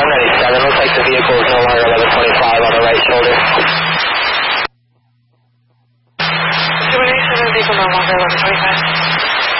197, looks like the vehicle is no longer 1125 on the right shoulder. 297, vehicle no longer 1125.